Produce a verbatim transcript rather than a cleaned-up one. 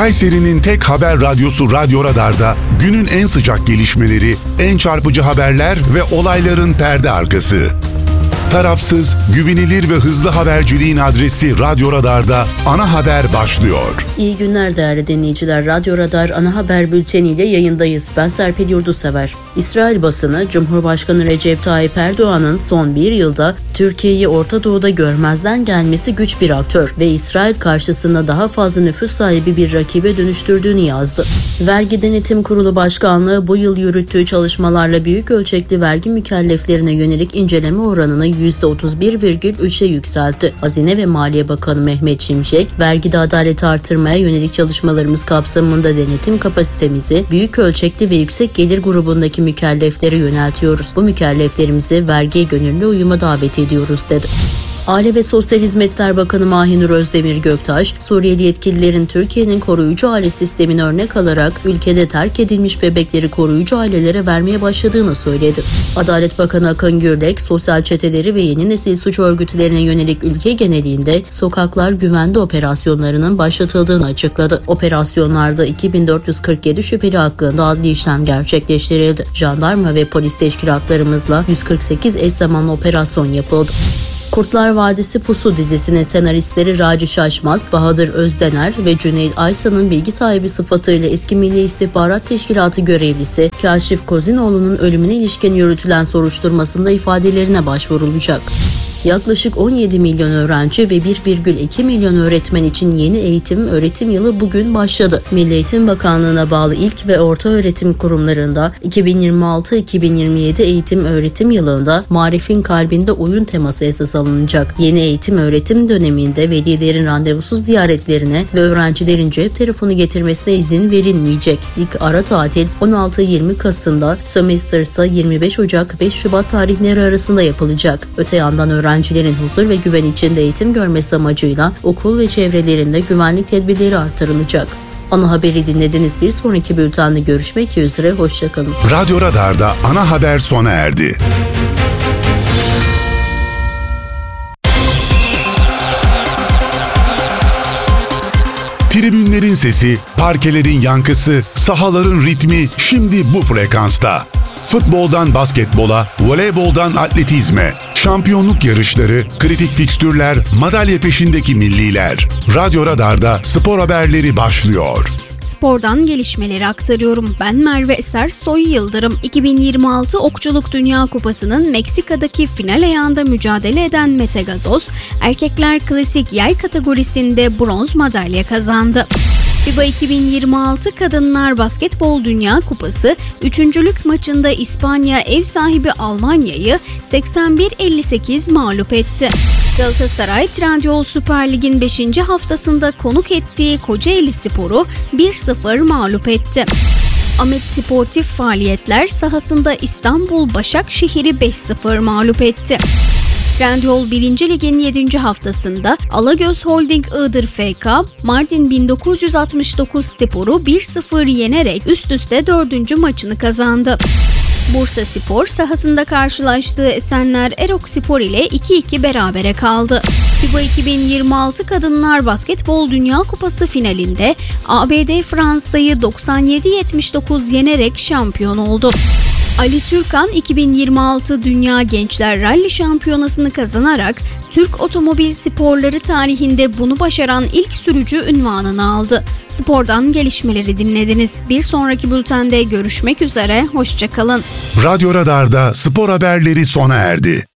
Kayseri'nin tek haber radyosu Radyo Radar'da günün en sıcak gelişmeleri, en çarpıcı haberler ve olayların perde arkası. Tarafsız, güvenilir ve hızlı haberciliğin adresi Radyo Radar'da ana haber başlıyor. İyi günler değerli dinleyiciler. Radyo Radar ana haber bülteniyle yayındayız. Ben Serpil Yurdusever. İsrail basını, Cumhurbaşkanı Recep Tayyip Erdoğan'ın son bir yılda Türkiye'yi Orta Doğu'da görmezden gelmesi güç bir aktör ve İsrail karşısında daha fazla nüfus sahibi bir rakibe dönüştürdüğünü yazdı. Vergi Denetim Kurulu Başkanlığı bu yıl yürüttüğü çalışmalarla büyük ölçekli vergi mükelleflerine yönelik inceleme oranını yüzde otuz bir virgül üçe yükseltti. Hazine ve Maliye Bakanı Mehmet Şimşek, vergide adaleti artırmaya yönelik çalışmalarımız kapsamında denetim kapasitemizi büyük ölçekli ve yüksek gelir grubundaki mükelleflere yöneltiyoruz. Bu mükelleflerimizi vergiye gönüllü uyuma davet ediyoruz dedi. Aile ve Sosyal Hizmetler Bakanı Mahinur Özdemir Göktaş, Suriyeli yetkililerin Türkiye'nin koruyucu aile sistemini örnek alarak ülkede terk edilmiş bebekleri koruyucu ailelere vermeye başladığını söyledi. Adalet Bakanı Akın Gürlek, sosyal çeteleri ve yeni nesil suç örgütlerine yönelik ülke genelinde sokaklar güvende operasyonlarının başlatıldığını açıkladı. Operasyonlarda iki bin dört yüz kırk yedi şüpheli hakkında adli işlem gerçekleştirildi. Jandarma ve polis teşkilatlarımızla yüz kırk sekiz eş zamanlı operasyon yapıldı. Kurtlar Vadisi Pusu dizisinin senaristleri Raci Şaşmaz, Bahadır Özdener ve Cüneyt Aysan'ın bilgi sahibi sıfatıyla eski Milli İstihbarat Teşkilatı görevlisi Kaşif Kozinoğlu'nun ölümüne ilişkin yürütülen soruşturmasında ifadelerine başvurulacak. Yaklaşık on yedi milyon öğrenci ve bir virgül iki milyon öğretmen için yeni eğitim öğretim yılı bugün başladı. Milli Eğitim Bakanlığı'na bağlı ilk ve orta öğretim kurumlarında iki bin yirmi altı iki bin yirmi yedi eğitim öğretim yılında marifin kalbinde oyun teması esas alınacak. Yeni eğitim öğretim döneminde velilerin randevusuz ziyaretlerine ve öğrencilerin cep telefonu getirmesine izin verilmeyecek. İlk ara tatil on altı yirmi Kasım'da, sömestr ise yirmi beş Ocak beş Şubat tarihleri arasında yapılacak. Öte yandan öğrencilerin Öğrencilerin huzur ve güven içinde eğitim görmesi amacıyla okul ve çevrelerinde güvenlik tedbirleri artırılacak. Ana haberi dinlediniz. Bir sonraki bültende görüşmek üzere. Hoşçakalın. Radyo Radar'da ana haber sona erdi. Tribünlerin sesi, parkelerin yankısı, sahaların ritmi şimdi bu frekansta. Futboldan basketbola, voleyboldan atletizme, şampiyonluk yarışları, kritik fikstürler, madalya peşindeki milliler. Radyo Radar'da spor haberleri başlıyor. Spordan gelişmeleri aktarıyorum. Ben Merve Eser Soy Yıldırım. iki bin yirmi altı Okçuluk Dünya Kupası'nın Meksika'daki final ayağında mücadele eden Mete Gazoz, erkekler klasik yay kategorisinde bronz madalya kazandı. FIBA iki bin yirmi altı Kadınlar Basketbol Dünya Kupası üçüncülük maçında İspanya ev sahibi Almanya'yı seksen bir elli sekiz mağlup etti. Galatasaray Trendyol Süper Lig'in beşinci haftasında konuk ettiği Kocaelispor'u bir sıfır mağlup etti. Ahmet Sportif Faaliyetler sahasında İstanbul Başakşehir'i beş sıfır mağlup etti. Trendyol birinci Lig'in yedinci haftasında Alagöz Holding Iğdır F K, Mardin bin dokuz yüz altmış dokuz Spor'u bir sıfır yenerek üst üste dördüncü maçını kazandı. Bursaspor sahasında karşılaştığı Esenler Erokspor ile iki iki berabere kaldı. FIBA iki bin yirmi altı Kadınlar Basketbol Dünya Kupası finalinde A B D Fransa'yı doksan yedi yetmiş dokuz yenerek şampiyon oldu. Ali Türkan iki bin yirmi altı Dünya Gençler Rally Şampiyonası'nı kazanarak Türk otomobil sporları tarihinde bunu başaran ilk sürücü unvanını aldı. Spordan gelişmeleri dinlediniz. Bir sonraki bültende görüşmek üzere, hoşça kalın. Radyo Radar'da spor haberleri sona erdi.